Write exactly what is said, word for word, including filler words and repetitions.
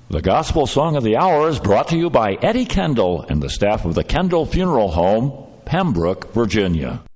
The Gospel Song of the Hour is brought to you by Eddie Kendall and the staff of the Kendall Funeral Home, Pembroke, Virginia.